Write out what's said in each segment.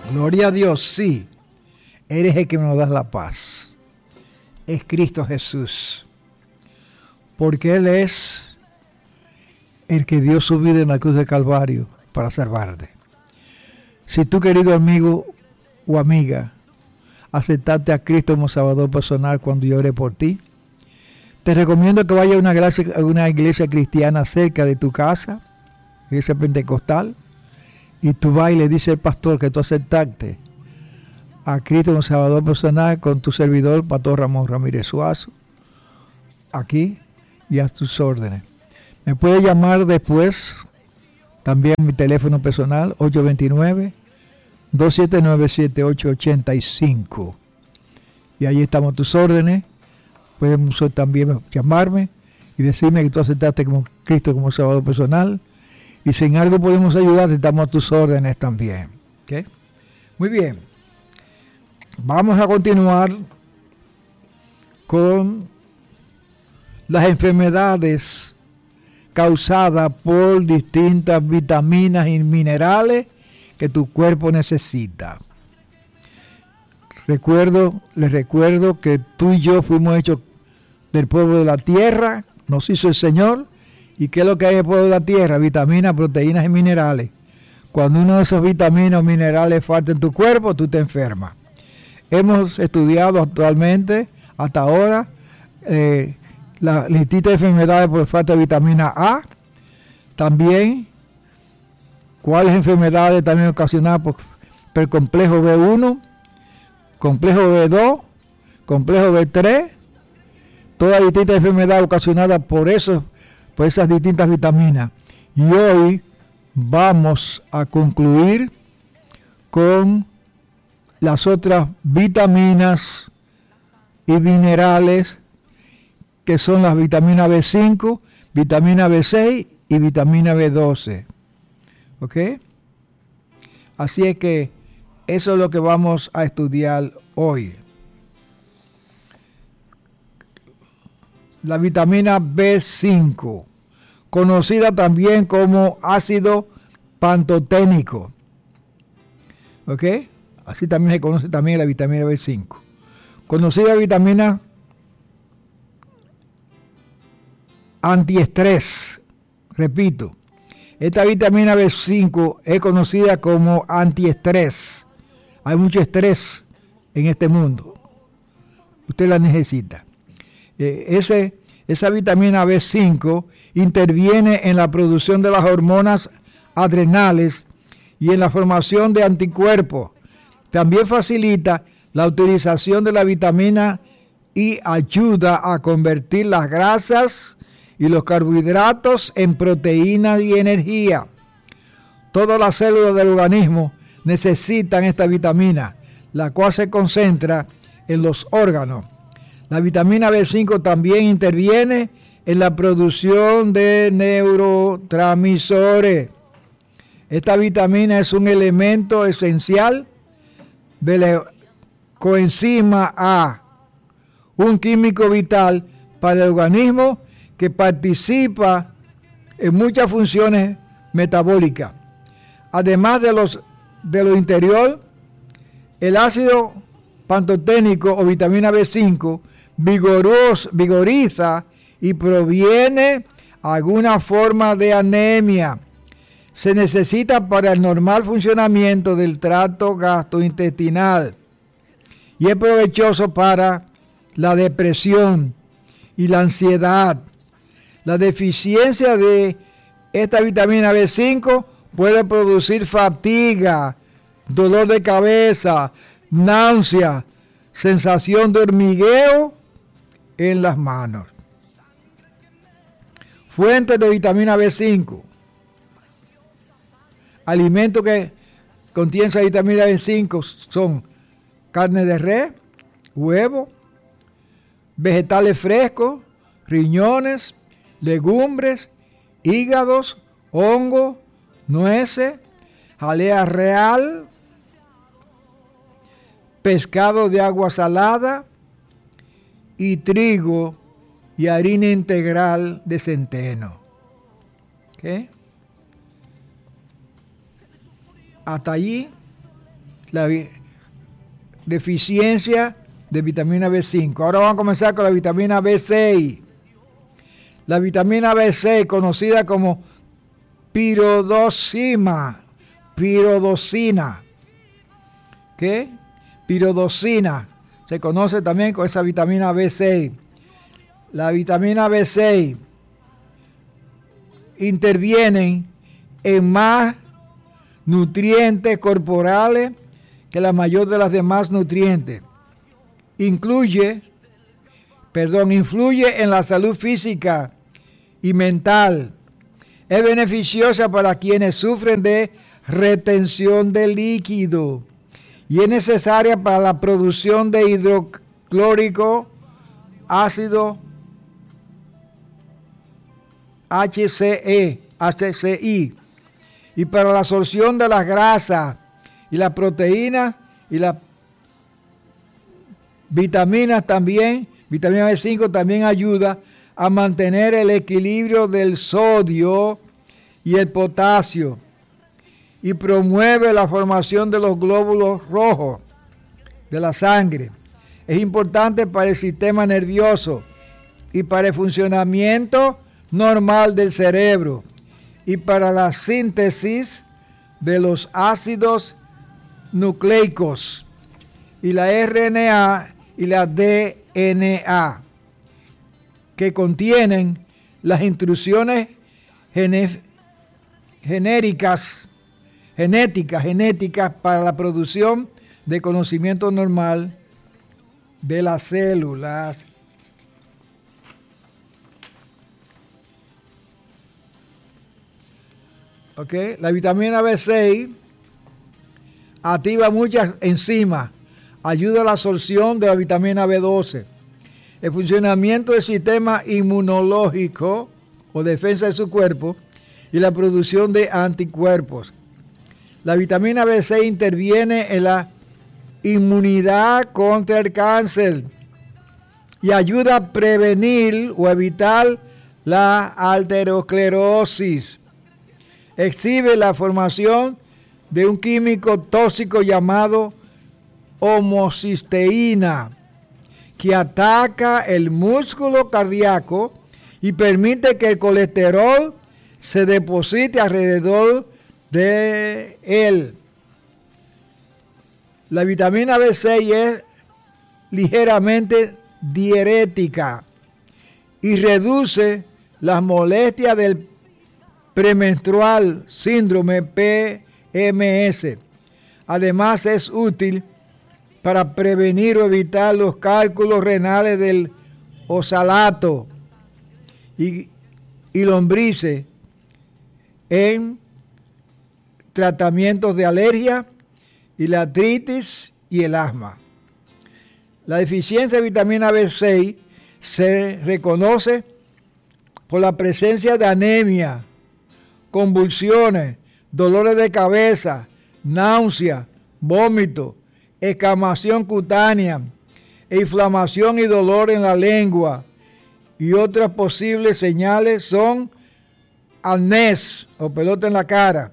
Gloria a Dios, sí. Eres el que nos da la paz. Es Cristo Jesús. Porque Él es el que dio su vida en la cruz de Calvario para salvarte. Si tú, querido amigo o amiga, aceptaste a Cristo como Salvador personal cuando yo oré por ti, te recomiendo que vayas a una iglesia cristiana cerca de tu casa, iglesia pentecostal, y tú vas y le dices al pastor que tú aceptaste a Cristo como Salvador personal con tu servidor, Pastor Ramón Ramírez Suazo, aquí y a tus órdenes. Me puedes llamar después, también mi teléfono personal, 829-279-7885. Y ahí estamos tus órdenes. Puedes también llamarme y decirme que tú aceptaste como Cristo como Salvador personal. Y si en algo podemos ayudarte, estamos a tus órdenes también. ¿Okay? Muy bien. Vamos a continuar con las enfermedades causadas por distintas vitaminas y minerales que tu cuerpo necesita. Les recuerdo que tú y yo fuimos hechos del pueblo de la tierra, nos hizo el Señor. ¿Y qué es lo que hay en el pueblo de la tierra? Vitaminas, proteínas y minerales. Cuando uno de esos vitaminas o minerales falta en tu cuerpo, tú te enfermas. Hemos estudiado actualmente, hasta ahora, la listita de enfermedades por falta de vitamina A. También, cuáles enfermedades también ocasionadas por el complejo B1, complejo B2, complejo B3. Todas distintas enfermedades ocasionadas por esas distintas vitaminas. Y hoy vamos a concluir con las otras vitaminas y minerales que son las vitaminas B5, vitamina B6 y vitamina B12. ¿Ok? Así es que eso es lo que vamos a estudiar hoy. La vitamina B5, conocida también como ácido pantoténico. ¿Ok? Así también se conoce también la vitamina B5. Conocida vitamina antiestrés. Repito, esta vitamina B5 es conocida como antiestrés. Hay mucho estrés en este mundo. Usted la necesita. Esa vitamina B5 interviene en la producción de las hormonas adrenales y en la formación de anticuerpos. También facilita la utilización de la vitamina y ayuda a convertir las grasas y los carbohidratos en proteínas y energía. Todas las células del organismo necesitan esta vitamina, la cual se concentra en los órganos. La vitamina B5 también interviene en la producción de neurotransmisores. Esta vitamina es un elemento esencial de la coenzima A, un químico vital para el organismo que participa en muchas funciones metabólicas. Además de lo interior, el ácido pantoténico o vitamina B5 vigoriza y previene alguna forma de anemia. Se necesita para el normal funcionamiento del tracto gastrointestinal y es provechoso para la depresión y la ansiedad. La deficiencia de esta vitamina B5 puede producir fatiga, dolor de cabeza, náusea, sensación de hormigueo en las manos. Fuentes de vitamina B5. Alimentos que contienen esa vitamina B5 son carne de res, huevo, vegetales frescos, riñones, legumbres, hígados, hongos, nueces, jalea real, pescado de agua salada y trigo y harina integral de centeno. ¿Okay? Hasta allí deficiencia de vitamina B5. Ahora vamos a comenzar con la vitamina B6. La vitamina B6, conocida como pirodosina. ¿Qué? Pirodosina. Se conoce también con esa vitamina B6. La vitamina B6 interviene en más nutrientes corporales que la mayor de las demás nutrientes. Influye en la salud física y mental. Es beneficiosa para quienes sufren de retención de líquido y es necesaria para la producción de hidroclórico ácido HCI y para la absorción de las grasas y las proteínas y las vitaminas también. Vitamina B5 también ayuda a mantener el equilibrio del sodio y el potasio y promueve la formación de los glóbulos rojos de la sangre. Es importante para el sistema nervioso y para el funcionamiento normal del cerebro y para la síntesis de los ácidos nucleicos y la RNA y la DNA, que contienen las instrucciones genéticas para la producción de conocimiento normal de las células. Okay. La vitamina B6 activa muchas enzimas, ayuda a la absorción de la vitamina B12, el funcionamiento del sistema inmunológico o defensa de su cuerpo y la producción de anticuerpos. La vitamina B6 interviene en la inmunidad contra el cáncer y ayuda a prevenir o evitar la arteriosclerosis. Exhibe la formación de un químico tóxico llamado homocisteína, que ataca el músculo cardíaco y permite que el colesterol se deposite alrededor de él. La vitamina B6 es ligeramente diurética y reduce las molestias del premenstrual, síndrome PMS. Además es útil para prevenir o evitar los cálculos renales del oxalato y lombrices en tratamientos de alergia y la artritis y el asma. La deficiencia de vitamina B6 se reconoce por la presencia de anemia, convulsiones, dolores de cabeza, náusea, vómito, escamación cutánea, inflamación y dolor en la lengua. Y otras posibles señales son acnés o pelota en la cara,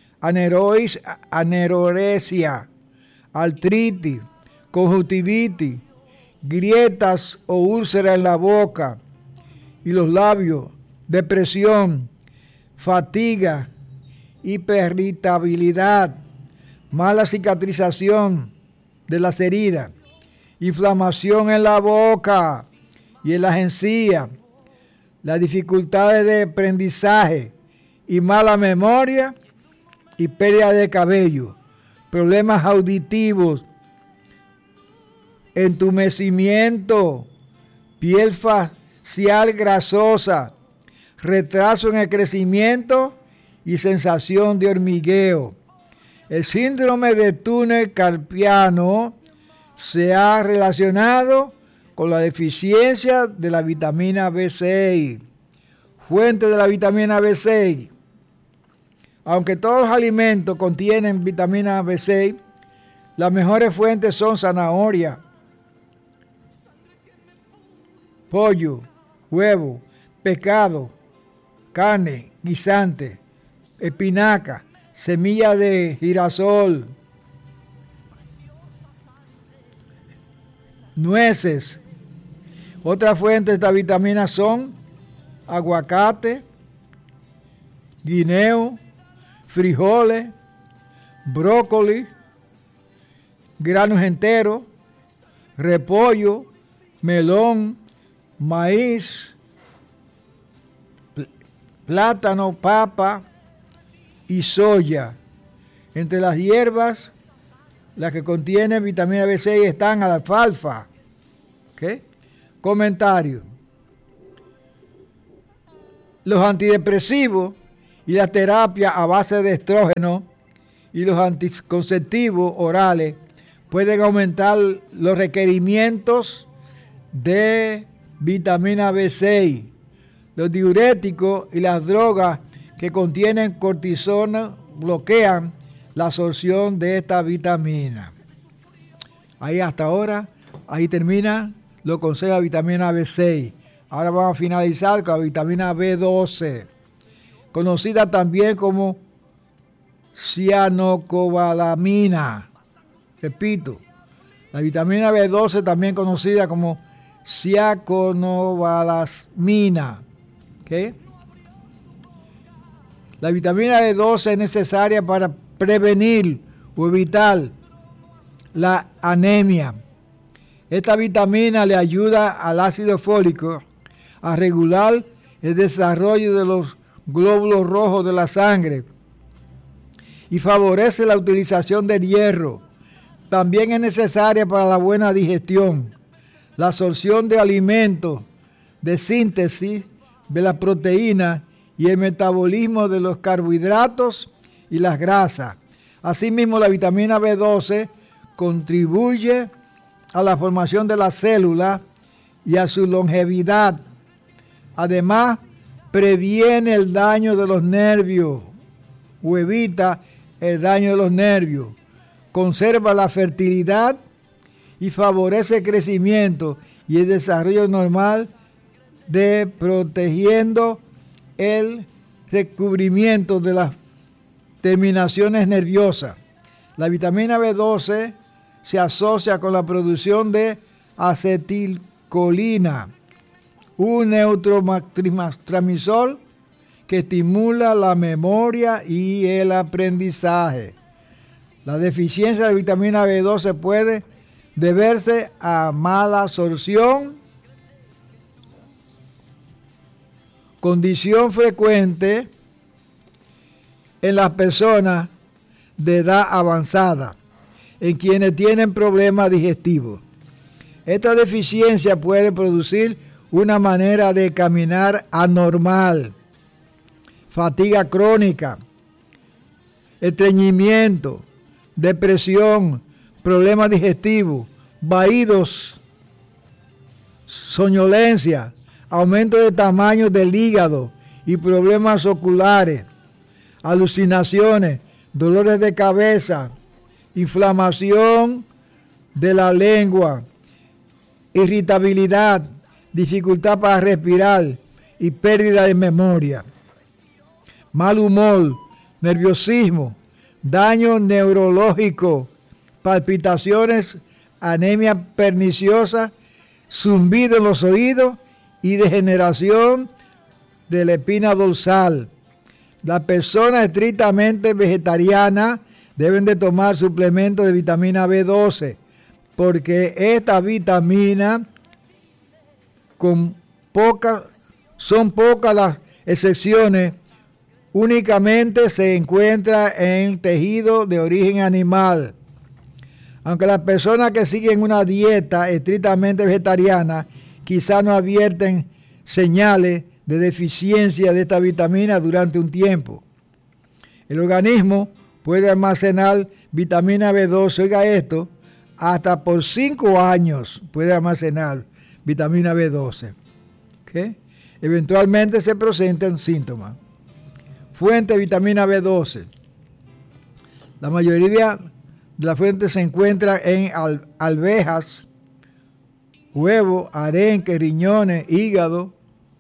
anorexia, artritis, conjuntivitis, grietas o úlceras en la boca y los labios, depresión, fatiga, hiperirritabilidad, mala cicatrización de las heridas, inflamación en la boca y en las encías, las dificultades de aprendizaje y mala memoria y pérdida de cabello, problemas auditivos, entumecimiento, piel facial grasosa, retraso en el crecimiento y sensación de hormigueo. El síndrome de túnel carpiano se ha relacionado con la deficiencia de la vitamina B6. Fuente de la vitamina B6. Aunque todos los alimentos contienen vitamina B6, las mejores fuentes son zanahoria, pollo, huevo, pescado, carne, guisante, espinaca, semilla de girasol, nueces. Otra fuente de esta vitamina son aguacate, guineo, frijoles, brócoli, granos enteros, repollo, melón, maíz, plátano, papa y soya. Entre las hierbas, las que contienen vitamina B6 están la alfalfa. ¿Okay? Comentario. Los antidepresivos y la terapia a base de estrógeno y los anticonceptivos orales pueden aumentar los requerimientos de vitamina B6. Los diuréticos y las drogas que contienen cortisona bloquean la absorción de esta vitamina. Ahí hasta ahora, ahí termina los consejos de vitamina B6. Ahora vamos a finalizar con la vitamina B12, conocida también como cianocobalamina. Repito, la vitamina B12 también conocida como cianocobalamina. ¿Okay? La vitamina B12 es necesaria para prevenir o evitar la anemia. Esta vitamina le ayuda al ácido fólico a regular el desarrollo de los glóbulos rojos de la sangre y favorece la utilización del hierro. También es necesaria para la buena digestión, la absorción de alimentos, de síntesis de la proteína y el metabolismo de los carbohidratos y las grasas. Asimismo, la vitamina B12 contribuye a la formación de las células y a su longevidad. Además, previene el daño de los nervios o evita el daño de los nervios. Conserva la fertilidad y favorece el crecimiento y el desarrollo normal protegiendo el recubrimiento de las terminaciones nerviosas. La vitamina B12 se asocia con la producción de acetilcolina, un neurotransmisor que estimula la memoria y el aprendizaje. La deficiencia de vitamina B12 puede deberse a mala absorción, condición frecuente en las personas de edad avanzada, en quienes tienen problemas digestivos. Esta deficiencia puede producir una manera de caminar anormal, fatiga crónica, estreñimiento, depresión, problemas digestivos, vaídos, soñolencia, aumento de tamaño del hígado y problemas oculares, alucinaciones, dolores de cabeza, inflamación de la lengua, irritabilidad, dificultad para respirar y pérdida de memoria, mal humor, nerviosismo, daño neurológico, palpitaciones, anemia perniciosa, zumbido en los oídos y degeneración de la espina dorsal. Las personas estrictamente vegetarianas deben de tomar suplementos de vitamina B12 porque esta vitamina son pocas las excepciones, únicamente se encuentra en tejido de origen animal. Aunque las personas que siguen una dieta estrictamente vegetariana quizás no advierten señales de deficiencia de esta vitamina durante un tiempo. El organismo puede almacenar vitamina B12, oiga esto, hasta por 5 años puede almacenar vitamina B12. ¿Okay? Eventualmente se presentan síntomas. Fuente de vitamina B12. La mayoría de las fuentes se encuentran en alvejas, huevos, arenques, riñones, hígado,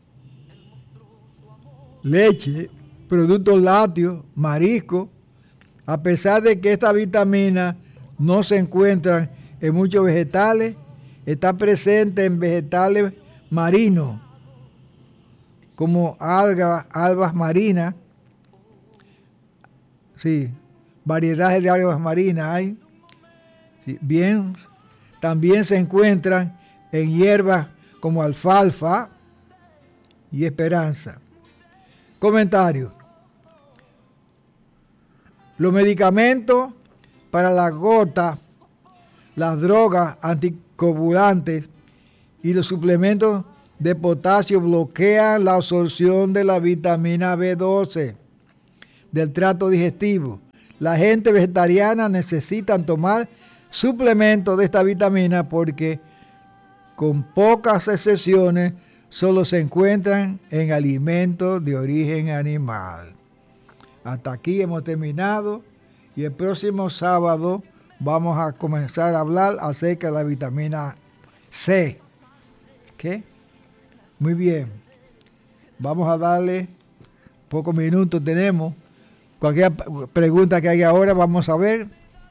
leche, productos lácteos, mariscos. A pesar de que esta vitamina no se encuentra en muchos vegetales, Está presente en vegetales marinos, como algas marinas. Sí, variedades de algas marinas hay. Sí, bien, también se encuentran en hierbas como alfalfa y esperanza. Comentario. Los medicamentos para la gota, las drogas anticoagulantes y los suplementos de potasio bloquean la absorción de la vitamina B12 del tracto digestivo. La gente vegetariana necesita tomar suplementos de esta vitamina porque con pocas excepciones solo se encuentran en alimentos de origen animal. Hasta aquí hemos terminado y el próximo sábado vamos a comenzar a hablar acerca de la vitamina C. ¿Qué? Muy bien. Vamos a darle pocos minutos tenemos. Cualquier pregunta que haya ahora vamos a ver.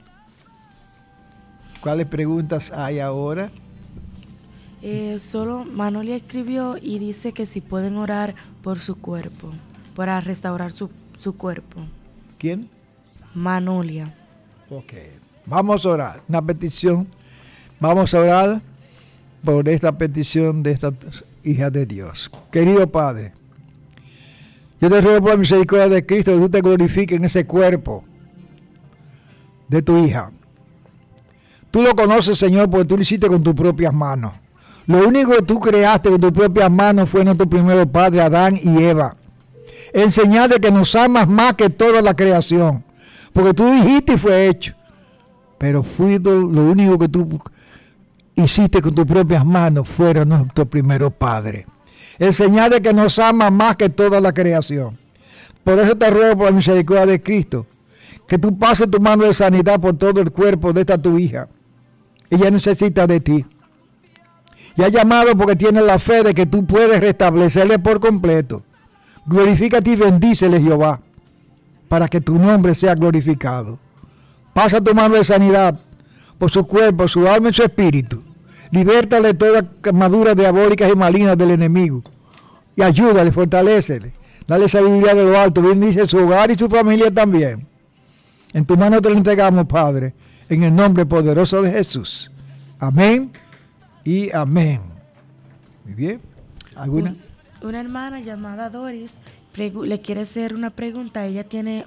¿Cuáles preguntas hay ahora? Solo Manolia escribió y dice que si pueden orar por su cuerpo, para restaurar su cuerpo. ¿Quién? Manolia. Ok. Vamos a orar. Una petición. Vamos a orar por esta petición de esta hija de Dios. Querido Padre, yo te ruego por la misericordia de Cristo que tú te glorifiques en ese cuerpo de tu hija. Tú lo conoces, Señor, porque tú lo hiciste con tus propias manos. Lo único que tú creaste con tus propias manos fue nuestro primer padre, Adán y Eva. Enseñarte que nos amas más que toda la creación. Porque tú dijiste y fue hecho. Pero lo único que tú hiciste con tus propias manos fueron nuestro primer padre. Enseñarte que nos amas más que toda la creación. Por eso te ruego por la misericordia de Cristo, que tú pases tu mano de sanidad por todo el cuerpo de esta tu hija. Ella necesita de ti. Y ha llamado porque tiene la fe de que tú puedes restablecerle por completo. Glorifícate y bendícele, Jehová, para que tu nombre sea glorificado. Pasa tu mano de sanidad por su cuerpo, su alma y su espíritu. Libértale de toda armadura diabólicas y malignas del enemigo. Y ayúdale, fortalécele. Dale sabiduría de lo alto. Bendice su hogar y su familia también. En tu mano te lo entregamos, Padre, en el nombre poderoso de Jesús. Amén y amén. Muy bien. ¿Alguna? Una hermana llamada Doris le quiere hacer una pregunta. Ella tiene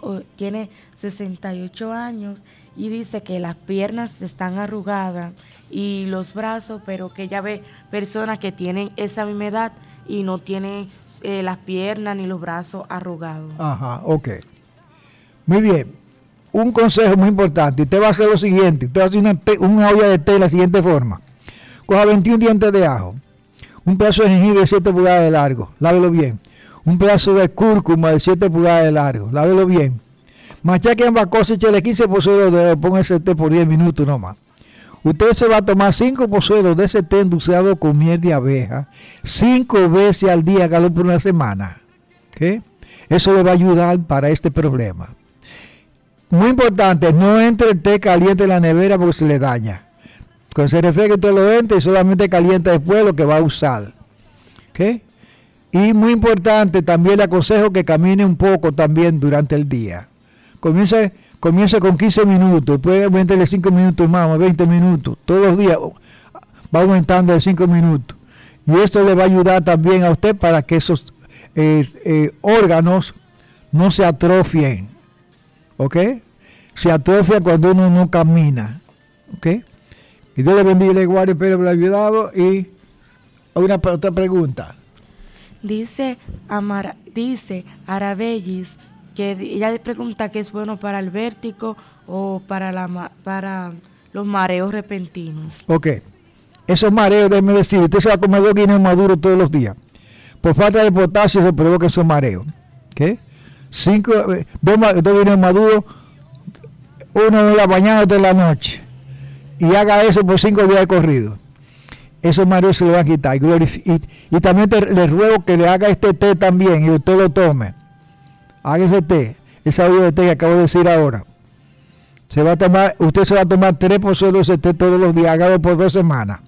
68 años y dice que las piernas están arrugadas y los brazos, pero que ella ve personas que tienen esa misma edad y no tienen las piernas ni los brazos arrugados. Ajá, ok. Muy bien. Un consejo muy importante. Usted va a hacer lo siguiente. Usted va a hacer una olla de té de la siguiente forma. Coja 21 dientes de ajo, un pedazo de jengibre de 7 pulgadas de largo, lávelo bien. Un pedazo de cúrcuma de 7 pulgadas de largo, lávelo bien. Machaque ambas cosas, échale 15 pozuelos de ponga ese té por 10 minutos nomás. Usted se va a tomar 5 pozuelos de ese té endulzado con miel de abeja, 5 veces al día, hágalo por una semana. ¿Okay? Eso le va a ayudar para este problema. Muy importante, no entre el té caliente en la nevera porque se le daña. Cuando se refiere que usted lo entre y solamente calienta después lo que va a usar. ¿Okay? Y muy importante, también le aconsejo que camine un poco también durante el día. Comience con 15 minutos, después aumentele 5 minutos más, 20 minutos. Todos los días va aumentando de 5 minutos. Y esto le va a ayudar también a usted para que esos órganos no se atrofien. ¿Ok? Se atrofian cuando uno no camina. ¿Ok? Y Dios le bendiga y le guarde, espero por el ayudado. Y otra pregunta. Dice Arabellis que ella le pregunta qué es bueno para el vértigo o para los mareos repentinos. Ok. Esos mareos, déjeme decir, usted se va a comer 2 guineos maduros todos los días. Por falta de potasio se provoca esos mareos. ¿Ok? 2 guineos maduros, uno en la mañana, otro en la noche. Y haga eso por 5 días de corrido. Esos mareos se le van a quitar. Y también le ruego que le haga este té también y usted lo tome. Haga ese té, esa olla de té que acabo de decir ahora. Usted se va a tomar 3 pozuelos de ese té todos los días, hágalo por 2 semanas.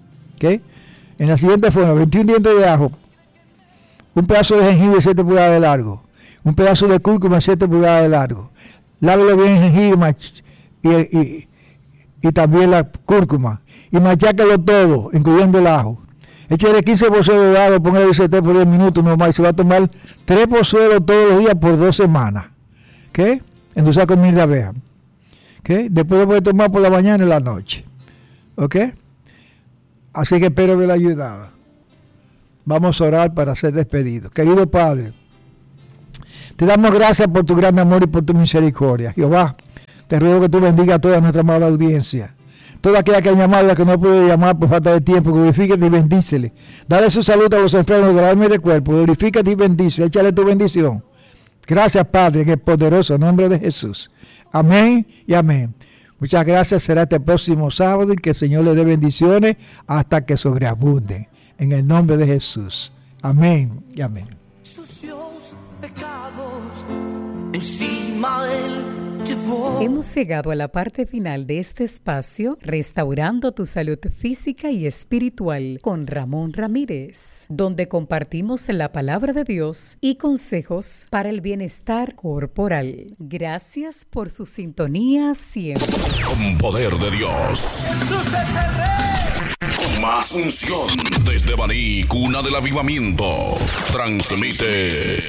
¿ok? En la siguiente forma: 21 dientes de ajo, un pedazo de jengibre 7 pulgadas de largo, un pedazo de cúrcuma 7 pulgadas de largo. Lávelo bien el jengibre y también la cúrcuma, y machácalo todo, incluyendo el ajo. Échale 15 pozuelos de agua, póngale el CT por 10 minutos nomás, y se va a tomar 3 pozuelos todos los días por 2 semanas. ¿Ok? Endulzar con miel de abeja. ¿Ok? Después lo puede tomar por la mañana y la noche. ¿Ok? Así que espero que le ayudara. Vamos a orar para ser despedidos. Querido Padre, te damos gracias por tu gran amor y por tu misericordia. Jehová, te ruego que tú bendiga a toda nuestra amada audiencia. Toda aquella que ha llamado y la que no puede llamar por falta de tiempo, glorifícate y bendícele. Dale su salud a los enfermos del alma y del cuerpo. Glorifícate y bendícele. Échale tu bendición. Gracias, Padre, en el poderoso nombre de Jesús. Amén y amén. Muchas gracias. Será este próximo sábado y que el Señor le dé bendiciones hasta que sobreabunden. En el nombre de Jesús. Amén y amén. Sucios pecados encima del... Hemos llegado a la parte final de este espacio, Restaurando tu Salud Física y Espiritual, con Ramón Ramírez, donde compartimos la palabra de Dios y consejos para el bienestar corporal. Gracias por su sintonía siempre. Con poder de Dios. Jesús es el Rey. Con más unción desde Baní, cuna del avivamiento. Transmite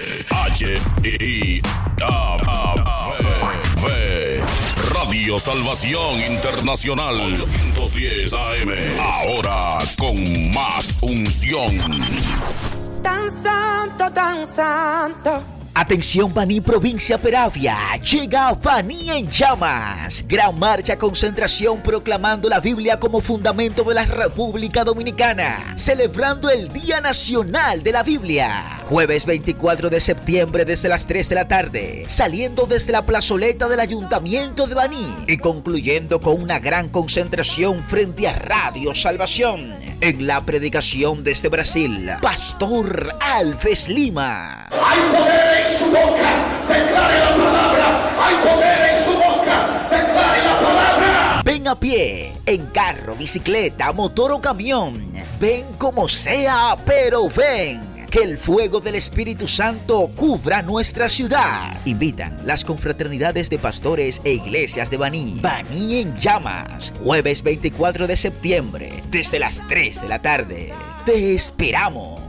Radio Salvación Internacional 810 AM. Ahora con más unción. Tan santo, tan santo. Atención Baní, provincia Peravia, llega Baní en llamas. Gran marcha concentración proclamando la Biblia como fundamento de la República Dominicana, celebrando el Día Nacional de la Biblia. Jueves 24 de septiembre desde las 3 de la tarde, saliendo desde la plazoleta del Ayuntamiento de Baní y concluyendo con una gran concentración frente a Radio Salvación. En la predicación desde Brasil, Pastor Alves Lima. Hay poder en su boca, declare la palabra. Hay poder en su boca, declare la palabra. Ven a pie, en carro, bicicleta, motor o camión. Ven como sea, pero ven. Que el fuego del Espíritu Santo cubra nuestra ciudad. Invitan las confraternidades de pastores e iglesias de Baní. Baní en llamas, jueves 24 de septiembre, desde las 3 de la tarde. Te esperamos.